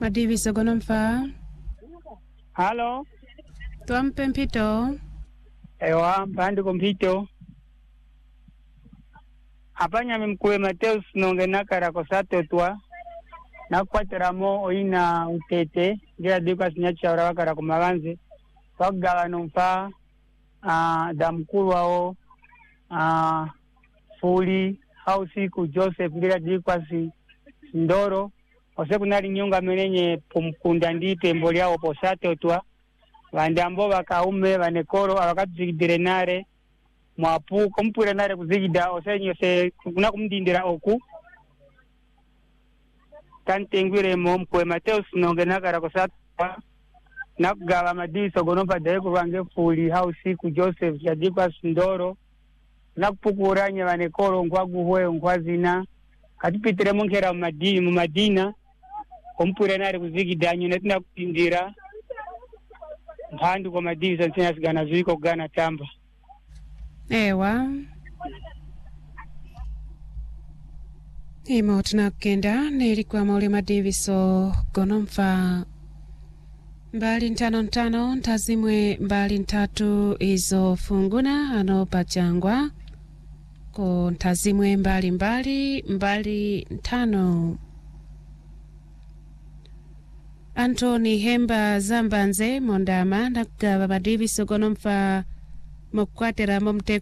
Madivi sogonomfa. Halo. Tuampe mpito. Ewa, mpandi kumpito. Apanya mkwe Mateus nonge nakara kosato twa. Nakwateramo oina utete. Gira dika sinyachi ya wakara kumaganzi. Wagawa numfa. Damkuru wao. Fuli. Hausiku Joseph. Gira dika Ndoro. Oseku nari nyunga menenye pumkunda ndipe mboli yao posato twa. Vandambo wakaume vanekoro awakatuzigidire nare mwapu kompure nare kuzigida osenyo se kuna kumdindira oku kantengwire mkwe Mateus nonge nakara kosatwa nakugaba madiso gonompa daiko wange Fuli Hausiku Joseph yadikwa Ndoro nakupukuranya vanekoro ngwaguhwe ngwazina katipitire munkera mu Madina kompure nare kuzigida nyo netina kutindira Mpandu kwa madiza nsina sigana zuiko gana tamba. Ewa. Imo tunakenda nilikuwa mauli madiviso gonomfa. Mbali ntano ntazimwe mbali ntatu izo funguna ano pachangwa. Ko ntazimwe mbali ntano. Antoni Hemba Zambanze Mondama nakugaba madiviso gonomfa mokwatera momteko